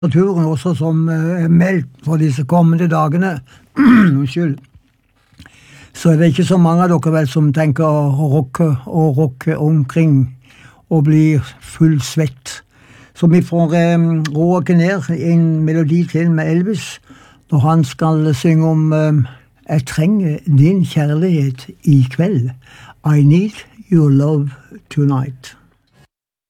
Turen også som meldt for disse kommende dagene. Unnskyld. Så det ikke så mange av dere vel som tenker å rocke omkring og bli full svett. Så vi får roe ned en melodi til med Elvis når han skal synge om «Jeg trenger din kjærlighet i kveld». I need your love tonight.